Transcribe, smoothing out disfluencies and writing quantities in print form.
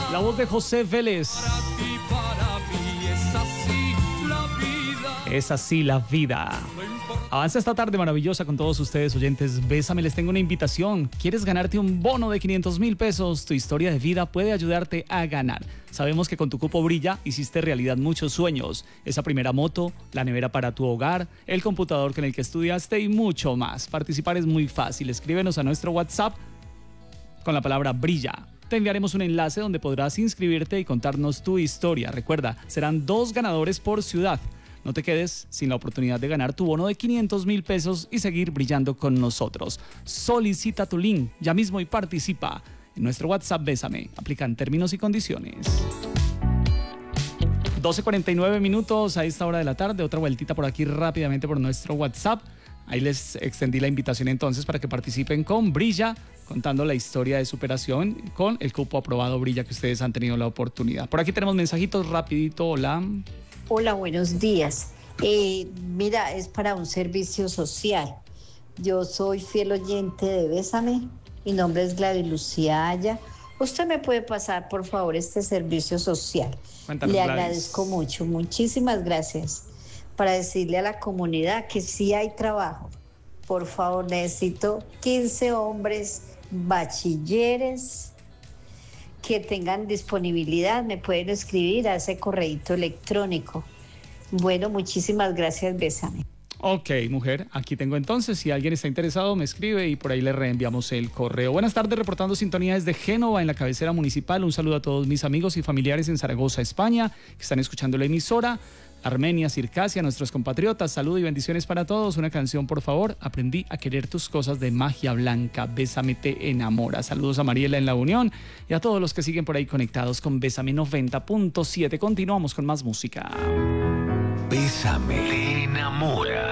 La voz de José Vélez. Para ti, para mí, es así la vida. Es así la vida. Avanza esta tarde maravillosa con todos ustedes, oyentes. Bésame, les tengo una invitación. ¿Quieres ganarte un bono de 500,000 pesos? Tu historia de vida puede ayudarte a ganar. Sabemos que con tu cupo Brilla hiciste realidad muchos sueños. Esa primera moto, la nevera para tu hogar, el computador con el que estudiaste y mucho más. Participar es muy fácil. Escríbenos a nuestro WhatsApp con la palabra Brilla. Te enviaremos un enlace donde podrás inscribirte y contarnos tu historia. Recuerda, serán 2 ganadores por ciudad. No te quedes sin la oportunidad de ganar tu bono de 500,000 pesos y seguir brillando con nosotros. Solicita tu link ya mismo y participa. En nuestro WhatsApp Bésame. Aplican términos y condiciones. 12:49 minutos a esta hora de la tarde. Otra vueltita por aquí rápidamente por nuestro WhatsApp. Ahí les extendí la invitación entonces para que participen con Brilla, contando la historia de superación con el cupo aprobado Brilla que ustedes han tenido la oportunidad. Por aquí tenemos mensajitos rapidito. Hola. Hola, buenos días. Mira, es para un servicio social. Yo soy fiel oyente de Bésame. Mi nombre es Gladys Lucía Aya. Usted me puede pasar, por favor, este servicio social. Cuéntanos, Le Gladys. agradezco mucho. Muchísimas gracias. Para decirle a la comunidad que sí hay trabajo. Por favor, necesito 15 hombres bachilleres que tengan disponibilidad. Me pueden escribir a ese correíto electrónico. Bueno, muchísimas gracias, Bésame. Ok, mujer, aquí tengo entonces, si alguien está interesado me escribe y por ahí le reenviamos el correo. Buenas tardes, reportando sintonía desde Génova, en la cabecera municipal. Un saludo a todos mis amigos y familiares en Zaragoza, España, que están escuchando la emisora. Armenia, Circasia, nuestros compatriotas, salud y bendiciones para todos. Una canción, por favor. Aprendí a querer tus cosas, de Magia Blanca. Bésame te enamora. Saludos a Mariela en La Unión y a todos los que siguen por ahí conectados con Bésame 90.7. Continuamos con más música. Bésame te enamora.